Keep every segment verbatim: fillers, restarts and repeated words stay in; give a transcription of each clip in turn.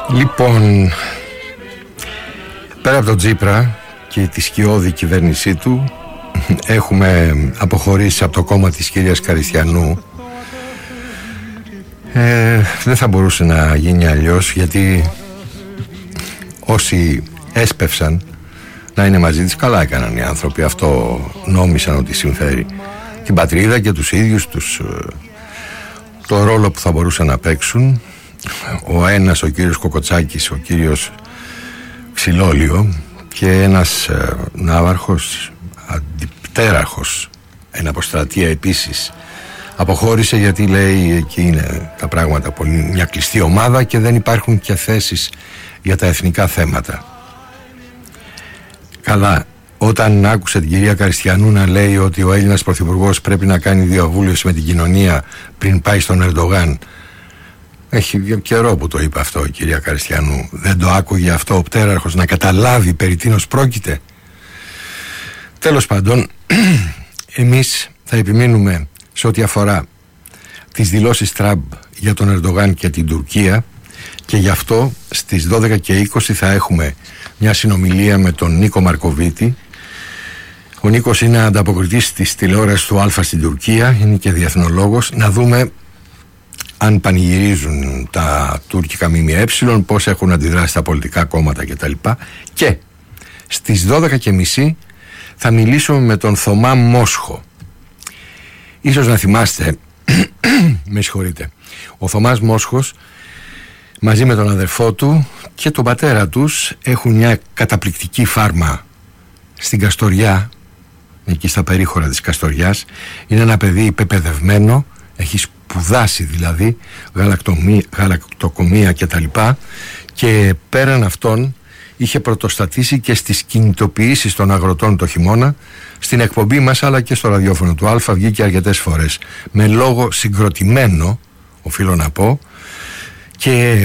Λοιπόν, πέρα από τον Τσίπρα και τη σκιώδη κυβέρνησή του, έχουμε αποχωρήσει από το κόμμα της κυρίας Καριστιανού. ε, Δεν θα μπορούσε να γίνει αλλιώς, γιατί όσοι έσπευσαν να είναι μαζί της, καλά έκαναν οι άνθρωποι. Αυτό νόμισαν ότι συμφέρει την πατρίδα και τους ίδιους τους, το ρόλο που θα μπορούσαν να παίξουν. Ο ένας, ο κύριος Κοκοτσάκης, ο κύριος Ξυλόλιο, και ένας ε, ναύαρχος, αντιπτέραρχος, εν αποστρατεία επίσης, αποχώρησε, γιατί λέει εκεί είναι τα πράγματα πολύ, μια κλειστή ομάδα και δεν υπάρχουν και θέσεις για τα εθνικά θέματα. Καλά, όταν άκουσε την κυρία Καριστιανού να λέει ότι ο Έλληνας πρωθυπουργός πρέπει να κάνει διαβούλευση με την κοινωνία πριν πάει στον Ερντογάν, έχει καιρό που το είπε αυτό η κυρία Καριστιανού, δεν το άκουγε αυτό ο πτέραρχος να καταλάβει περί τίνος πρόκειται? Τέλος πάντων, εμείς θα επιμείνουμε σε ό,τι αφορά τις δηλώσεις Τραμπ για τον Ερντογάν και την Τουρκία, και γι' αυτό στις δώδεκα και είκοσι θα έχουμε μια συνομιλία με τον Νίκο Μαρκοβίτη. Ο Νίκος είναι ανταποκριτής της τηλεόρασης του Αλφα στην Τουρκία, είναι και διεθνολόγος. Να δούμε αν πανηγυρίζουν τα τουρκικά ΜΜΕ, πώς έχουν αντιδράσει τα πολιτικά κόμματα κτλ. Και στις δώδεκα και μισή θα μιλήσουμε με τον Θωμά Μόσχο. Ίσως να θυμάστε, με συγχωρείτε, ο Θωμάς Μόσχος μαζί με τον αδερφό του και τον πατέρα τους έχουν μια καταπληκτική φάρμα στην Καστοριά, εκεί στα περίχωρα της Καστοριάς. Είναι ένα παιδί πεπαιδευμένο, έχει σπουδάσει δηλαδή γαλακτοκομεία και τα λοιπά, και πέραν αυτών είχε πρωτοστατήσει και στις κινητοποιήσεις των αγροτών το χειμώνα. Στην εκπομπή μας αλλά και στο ραδιόφωνο του Αλφα βγήκε αρκετές φορές με λόγο συγκροτημένο, οφείλω να πω, και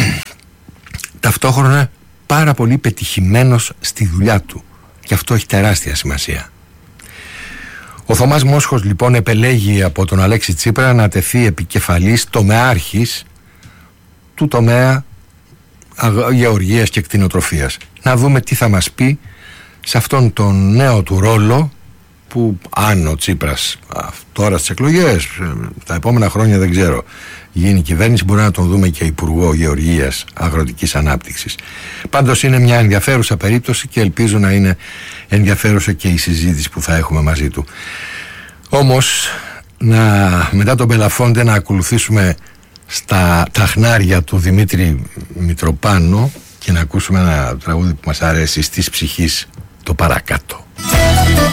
ταυτόχρονα πάρα πολύ πετυχημένος στη δουλειά του, και αυτό έχει τεράστια σημασία. Ο Θωμάς Μόσχος λοιπόν επελέγει από τον Αλέξη Τσίπρα να τεθεί επικεφαλής τομεάρχης του τομέα γεωργίας και κτηνοτροφίας. Να δούμε τι θα μας πει σε αυτόν τον νέο του ρόλο, που αν ο Τσίπρας τώρα στις εκλογές, τα επόμενα χρόνια δεν ξέρω, γίνει κυβέρνηση, μπορεί να τον δούμε και υπουργό γεωργίας, αγροτικής ανάπτυξης. Πάντως είναι μια ενδιαφέρουσα περίπτωση και ελπίζω να είναι ενδιαφέρουσα και η συζήτηση που θα έχουμε μαζί του. Όμως να, μετά τον Μπελαφόντε να ακολουθήσουμε στα ταχνάρια του Δημήτρη Μητροπάνο και να ακούσουμε ένα τραγούδι που μας αρέσει, «Στις ψυχής το παρακάτω».